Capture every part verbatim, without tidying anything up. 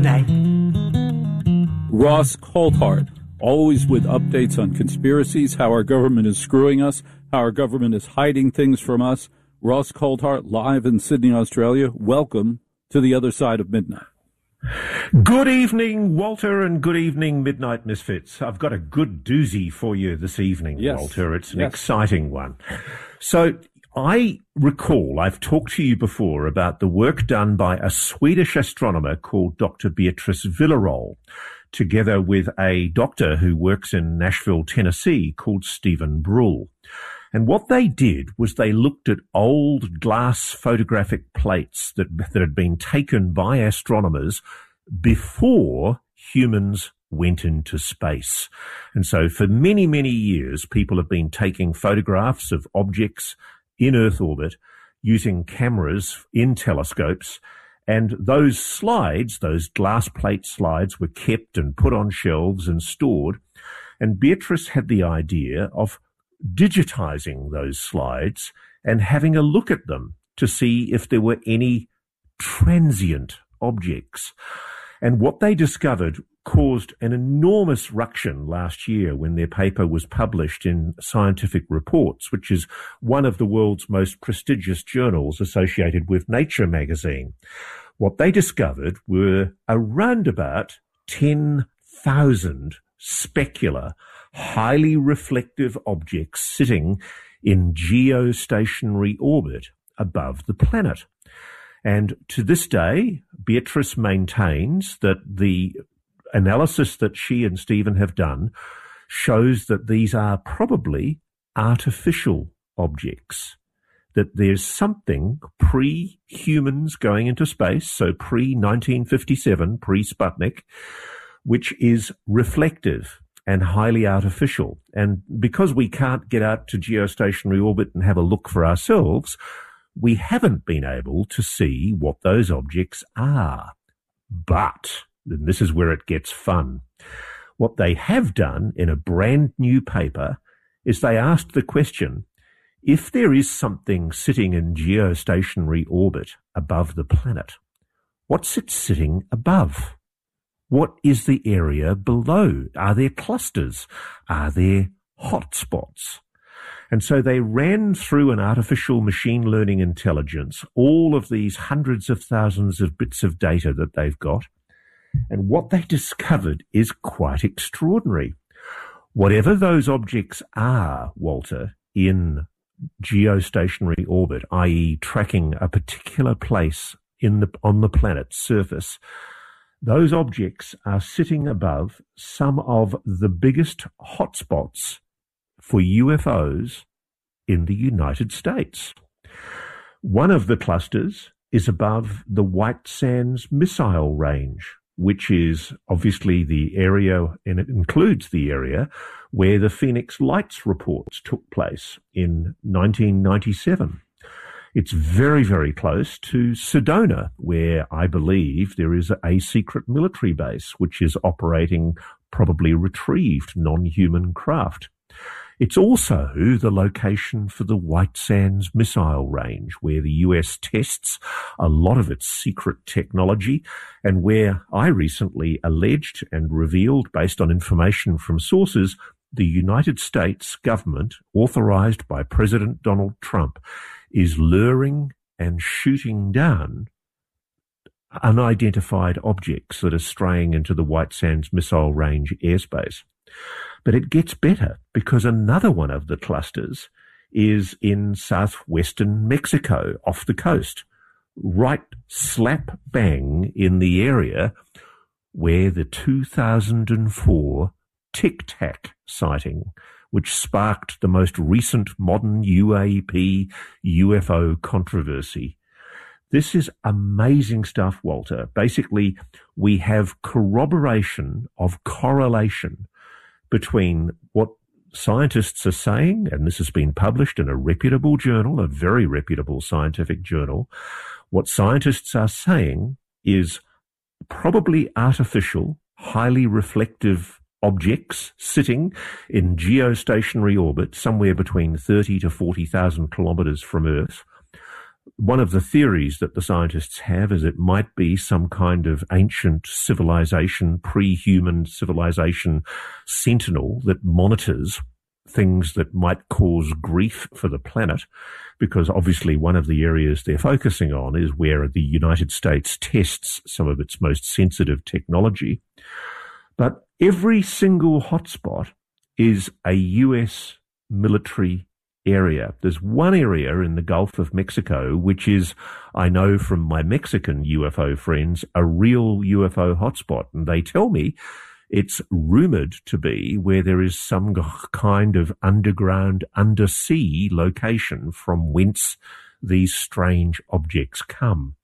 midnight. Ross Coulthart, always with updates on conspiracies, how our government is screwing us, how our government is hiding things from us. Ross Coulthart, live in Sydney, Australia. Welcome to the other side of midnight. Good evening, Walter, and good evening, Midnight Misfits. I've got a good doozy for you this evening, yes. Walter. It's an yes. exciting one. So I recall I've talked to you before about the work done by a Swedish astronomer called Doctor Beatrice Villarol, together with a doctor who works in Nashville, Tennessee, called Stephen Brule. And what they did was they looked at old glass photographic plates that, that had been taken by astronomers before humans went into space. And so for many, many years, people have been taking photographs of objects in Earth orbit using cameras in telescopes. And those slides, those glass plate slides, were kept and put on shelves and stored. And Beatrice had the idea of digitizing those slides and having a look at them to see if there were any transient objects. And what they discovered caused an enormous ruction last year when their paper was published in Scientific Reports, which is one of the world's most prestigious journals associated with Nature magazine. What they discovered were around about ten thousand specular, highly reflective objects sitting in geostationary orbit above the planet. And to this day, Beatrice maintains that the analysis that she and Stephen have done shows that these are probably artificial objects, that there's something pre-humans going into space, so pre nineteen fifty-seven, pre-Sputnik, which is reflective and highly artificial. And because we can't get out to geostationary orbit and have a look for ourselves, we haven't been able to see what those objects are. But, and this is where it gets fun, what they have done in a brand new paper is they asked the question, if there is something sitting in geostationary orbit above the planet, what's it sitting above? What is the area below? Are there clusters? Are there hotspots? And so they ran through an artificial machine learning intelligence all of these hundreds of thousands of bits of data that they've got. And what they discovered is quite extraordinary. Whatever those objects are, Walter, in geostationary orbit, that is tracking a particular place in the, on the planet's surface, those objects are sitting above some of the biggest hotspots for U F Os in the United States. One of the clusters is above the White Sands Missile Range, which is obviously the area, and it includes the area where the Phoenix Lights reports took place in nineteen ninety-seven. It's very, very close to Sedona, where I believe there is a secret military base which is operating probably retrieved non-human craft. It's also the location for the White Sands Missile Range, where the U S tests a lot of its secret technology, and where I recently alleged and revealed, based on information from sources, the United States government, authorized by President Donald Trump, is luring and shooting down unidentified objects that are straying into the White Sands Missile Range airspace. But it gets better, because another one of the clusters is in southwestern Mexico, off the coast, right slap bang in the area where the two thousand four Tic Tac sighting, which sparked the most recent modern U A P U F O controversy. This is amazing stuff, Walter. Basically, we have corroboration of correlation between what scientists are saying, and this has been published in a reputable journal, a very reputable scientific journal. What scientists are saying is probably artificial, highly reflective objects sitting in geostationary orbit somewhere between thirty to forty thousand kilometers from Earth, one of the theories that the scientists have is it might be some kind of ancient civilization, pre-human civilization sentinel that monitors things that might cause grief for the planet, because obviously one of the areas they're focusing on is where the United States tests some of its most sensitive technology. But every single hotspot is a U S military area. There's one area in the Gulf of Mexico, which is, I know from my Mexican U F O friends, a real U F O hotspot. And they tell me it's rumored to be where there is some kind of underground, undersea location from whence these strange objects come.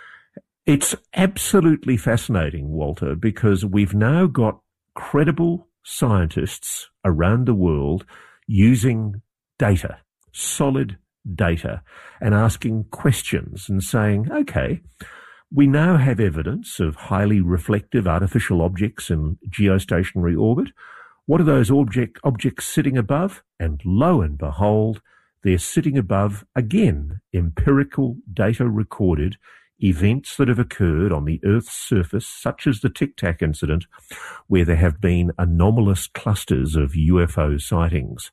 It's absolutely fascinating, Walter, because we've now got credible scientists around the world using data, solid data, and asking questions and saying, okay, we now have evidence of highly reflective artificial objects in geostationary orbit. What are those object, objects sitting above? And lo and behold, they're sitting above, again, empirical data recorded events that have occurred on the Earth's surface, such as the Tic Tac incident, where there have been anomalous clusters of U F O sightings.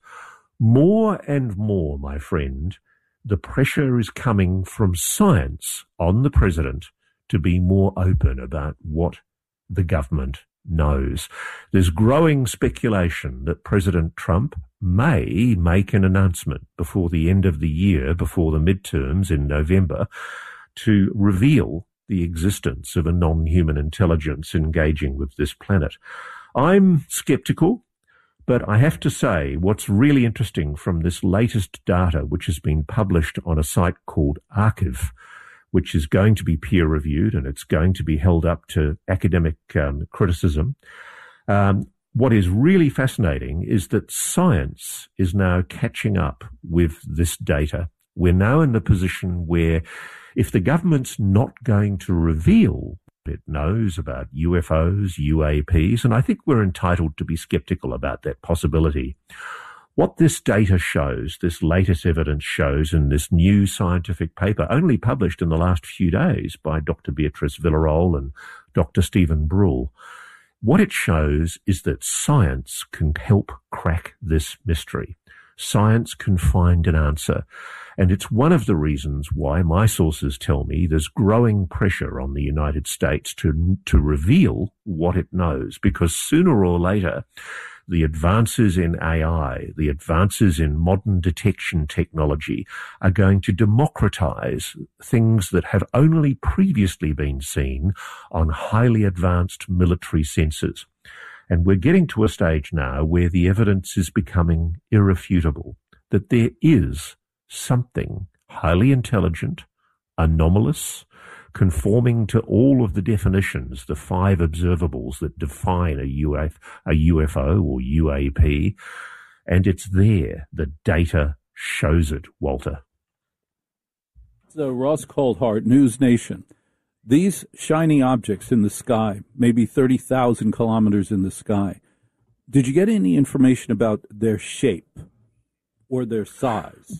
More and more, my friend, the pressure is coming from science on the president to be more open about what the government knows. There's growing speculation that President Trump may make an announcement before the end of the year, before the midterms in November, to reveal the existence of a non-human intelligence engaging with this planet. I'm skeptical, but I have to say what's really interesting from this latest data, which has been published on a site called Archive, which is going to be peer-reviewed and it's going to be held up to academic um, criticism. Um, what is really fascinating is that science is now catching up with this data. We're now in the position where if the government's not going to reveal what it knows about U F Os, U A Ps, and I think we're entitled to be skeptical about that possibility, what this data shows, this latest evidence shows in this new scientific paper, only published in the last few days by Doctor Beatrice Villarol and Doctor Stephen Brule, what it shows is that science can help crack this mystery. Science can find an answer. And it's one of the reasons why my sources tell me there's growing pressure on the United States to, to reveal what it knows, because sooner or later, the advances in A I, the advances in modern detection technology are going to democratize things that have only previously been seen on highly advanced military sensors. And we're getting to a stage now where the evidence is becoming irrefutable that there is something highly intelligent, anomalous, conforming to all of the definitions, the five observables that define a U F, a U F O or U A P, and it's there. The data shows it, Walter. So Ross Coulthart, News Nation. These shiny objects in the sky, maybe thirty thousand kilometers in the sky, did you get any information about their shape or their size?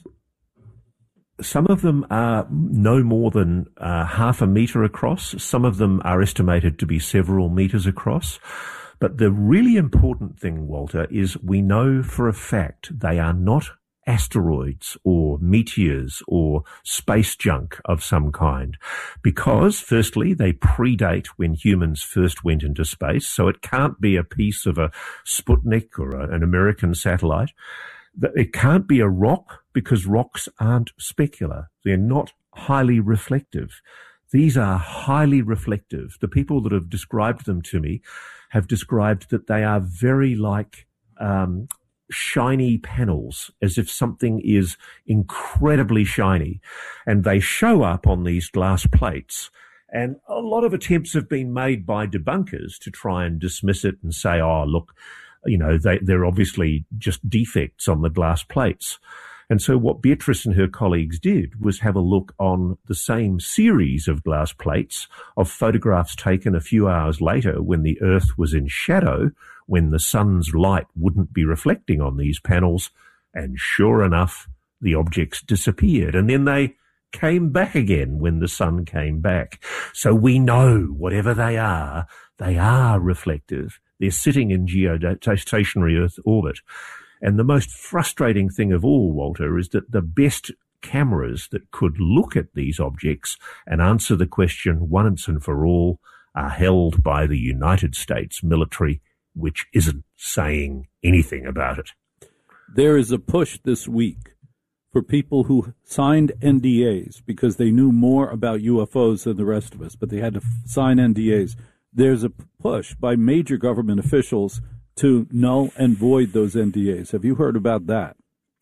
Some of them are no more than uh, half a meter across. Some of them are estimated to be several meters across. But the really important thing, Walter, is we know for a fact they are not asteroids or meteors or space junk of some kind, because firstly, they predate when humans first went into space. So it can't be a piece of a Sputnik or a, an American satellite. It can't be a rock, because rocks aren't specular. They're not highly reflective. These are highly reflective. The people that have described them to me have described that they are very like um, shiny panels, as if something is incredibly shiny. And they show up on these glass plates. And a lot of attempts have been made by debunkers to try and dismiss it and say, oh, look, you know, they, they're obviously just defects on the glass plates. And so what Beatrice and her colleagues did was have a look on the same series of glass plates of photographs taken a few hours later when the Earth was in shadow, when the sun's light wouldn't be reflecting on these panels. And sure enough, the objects disappeared. And then they came back again when the sun came back. So we know whatever they are, they are reflective. They're sitting in geostationary Earth orbit. And the most frustrating thing of all, Walter, is that the best cameras that could look at these objects and answer the question once and for all are held by the United States military, which isn't saying anything about it. There is a push this week for people who signed N D As because they knew more about U F Os than the rest of us, but they had to sign N D As. There's a push by major government officials to null and void those N D As. Have you heard about that?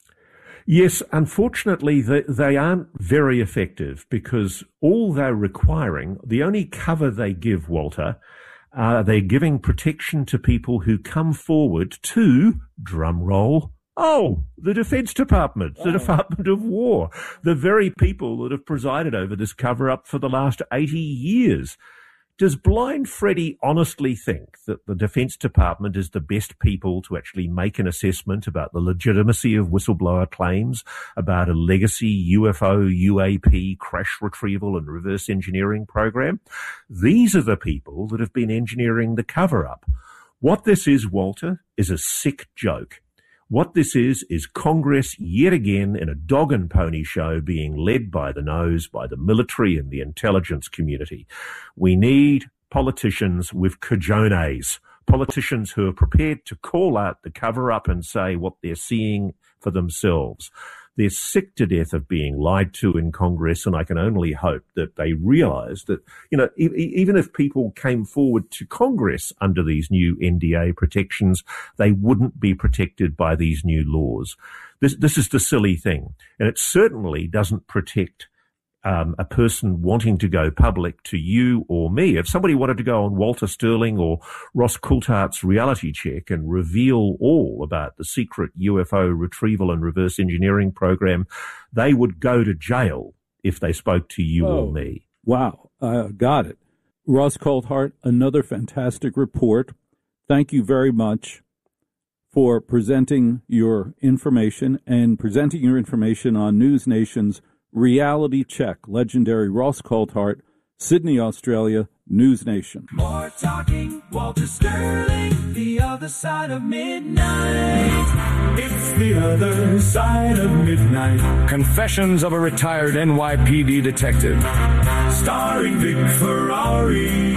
Yes, unfortunately, they, they aren't very effective because all they're requiring, the only cover they give, Walter, uh, they're giving protection to people who come forward to, drum roll, oh, the Defense Department, the oh. Department of War, the very people that have presided over this cover-up for the last eighty years. Does Blind Freddy honestly think that the Defense Department is the best people to actually make an assessment about the legitimacy of whistleblower claims, about a legacy U F O, U A P, crash retrieval and reverse engineering program? These are the people that have been engineering the cover-up. What this is, Walter, is a sick joke. What this is, is Congress yet again in a dog and pony show being led by the nose by the military and the intelligence community. We need politicians with cojones, politicians who are prepared to call out the cover-up and say what they're seeing for themselves. They're sick to death of being lied to in Congress, and I can only hope that they realize that, you know, e- even if people came forward to Congress under these new N D A protections, they wouldn't be protected by these new laws. This, this is the silly thing, and it certainly doesn't protect Um, a person wanting to go public to you or me. If somebody wanted to go on Walter Sterling or Ross Coulthart's reality check and reveal all about the secret U F O retrieval and reverse engineering program, they would go to jail if they spoke to you oh, or me. Wow. Uh, got it. Ross Coulthart, another fantastic report. Thank you very much for presenting your information and presenting your information on News Nation's Reality Check. Legendary Ross Coulthart, Sydney, Australia, News Nation. More talking, Walter Sterling, the other side of midnight. It's the other side of midnight. Confessions of a retired N Y P D detective. Starring Vic Ferrari.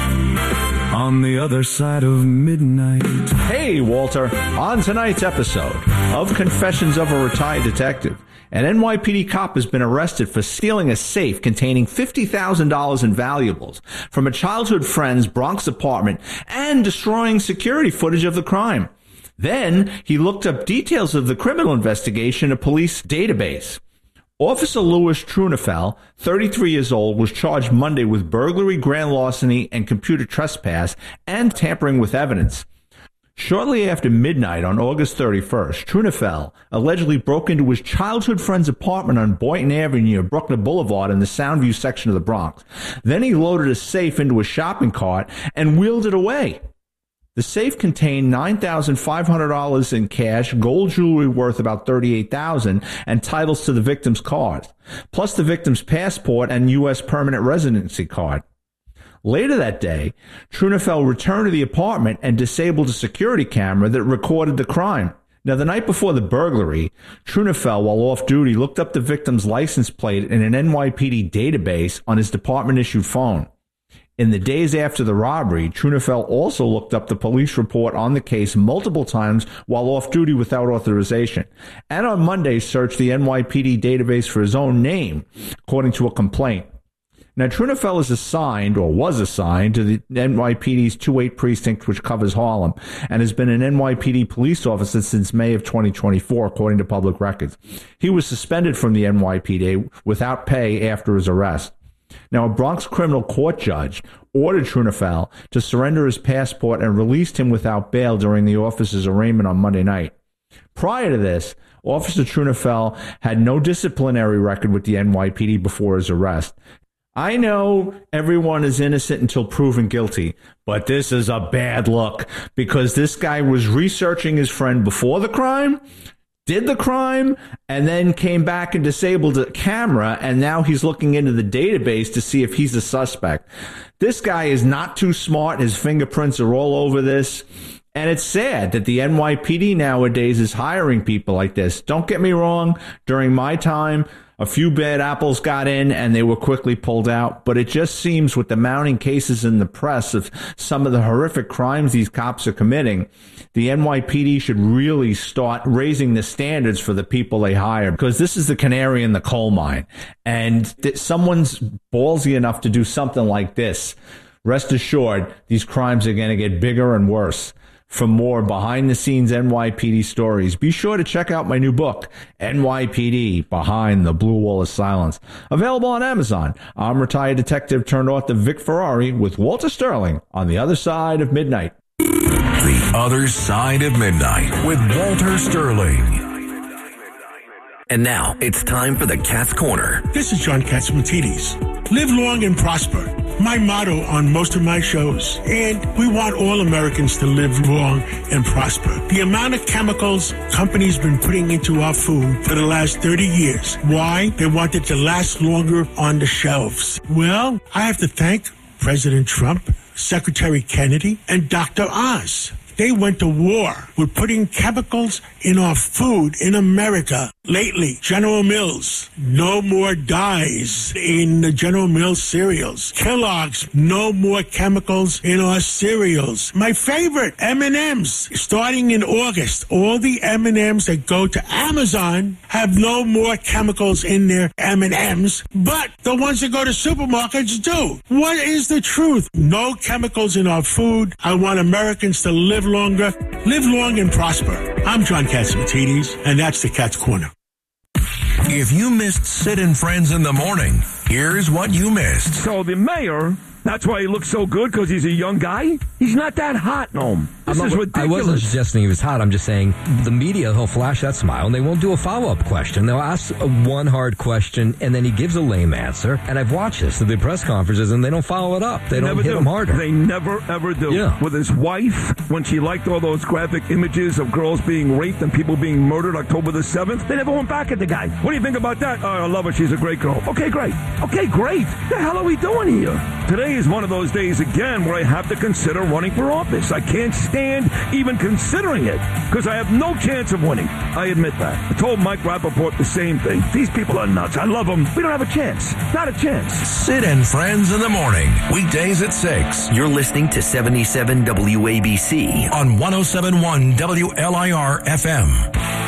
On the other side of midnight. Hey, Walter. On tonight's episode of Confessions of a Retired Detective, an N Y P D cop has been arrested for stealing a safe containing fifty thousand dollars in valuables from a childhood friend's Bronx apartment and destroying security footage of the crime. Then he looked up details of the criminal investigation in a police database. Officer Louis Trunafel, thirty-three years old, was charged Monday with burglary, grand larceny, and computer trespass and tampering with evidence. Shortly after midnight on August thirty-first, Trunafel allegedly broke into his childhood friend's apartment on Boynton Avenue near Bruckner Boulevard in the Soundview section of the Bronx. Then he loaded a safe into a shopping cart and wheeled it away. The safe contained nine thousand five hundred dollars in cash, gold jewelry worth about thirty-eight thousand dollars, and titles to the victim's cars, plus the victim's passport and U S permanent residency card. Later that day, Trunafel returned to the apartment and disabled a security camera that recorded the crime. Now, the night before the burglary, Trunafel, while off duty, looked up the victim's license plate in an N Y P D database on his department-issued phone. In the days after the robbery, Trunafel also looked up the police report on the case multiple times while off duty without authorization, and on Monday searched the N Y P D database for his own name, according to a complaint. Now, Trunafel is assigned, or was assigned, to the N Y P D's two eight precinct, which covers Harlem, and has been an N Y P D police officer since May of twenty twenty-four, according to public records. He was suspended from the N Y P D without pay after his arrest. Now, a Bronx criminal court judge ordered Trunafel to surrender his passport and released him without bail during the officer's arraignment on Monday night. Prior to this, Officer Trunafel had no disciplinary record with the N Y P D before his arrest. I know everyone is innocent until proven guilty, but this is a bad look because this guy was researching his friend before the crime, did the crime and then came back and disabled the camera, and now he's looking into the database to see if he's a suspect. This guy is not too smart. His fingerprints are all over this. And it's sad that the N Y P D nowadays is hiring people like this. Don't get me wrong. During my time, a few bad apples got in and they were quickly pulled out. But it just seems with the mounting cases in the press of some of the horrific crimes these cops are committing, the N Y P D should really start raising the standards for the people they hire, because this is the canary in the coal mine. And that someone's ballsy enough to do something like this, rest assured, these crimes are going to get bigger and worse. For more behind-the-scenes N Y P D stories, be sure to check out my new book, N Y P D Behind the Blue Wall of Silence. Available on Amazon. I'm retired detective turned author Vic Ferrari with Walter Sterling on The Other Side of Midnight. The Other Side of Midnight with Walter Sterling. And now it's time for the Cat's Corner. This is John Catsimatidis. Live long and prosper. My motto on most of my shows. And we want all Americans to live long and prosper. The amount of chemicals companies been putting into our food for the last thirty years. Why? They want it to last longer on the shelves. Well, I have to thank President Trump, Secretary Kennedy, and Doctor Oz. They went to war with putting chemicals in our food in America. Lately, General Mills, no more dyes in the General Mills cereals. Kellogg's, no more chemicals in our cereals. My favorite, M and M's, starting in August, all the M and M's that go to Amazon have no more chemicals in their M and M's, but the ones that go to supermarkets do. What is the truth? No chemicals in our food. I want Americans to live longer, live long and prosper. I'm John Catsimatidis, and that's the Cat's Corner. If you missed Sid and Friends in the morning, here's what you missed. So the mayor, that's why he looks so good, because he's a young guy? He's not that hot, no. This not, is ridiculous. I wasn't suggesting he was hot. I'm just saying the media, he'll flash that smile, and they won't do a follow-up question. They'll ask a one hard question, and then he gives a lame answer. And I've watched this at the press conferences, and they don't follow it up. They, they don't hit do. him harder. They never, ever do. Yeah. With his wife, when she liked all those graphic images of girls being raped and people being murdered October the seventh, they never went back at the guy. What do you think about that? Oh, I love her. She's a great girl. Okay, great. Okay, great. What the hell are we doing here? Today is one of those days again where I have to consider running for office. I can't stand even considering it because I have no chance of winning. I admit that. I told Mike Rappaport the same thing. These people are nuts. I love them. We don't have a chance. Not a chance. Sid and Friends in the morning. Weekdays at six. You're listening to seventy-seven W A B C on one oh seven point one W L I R F M.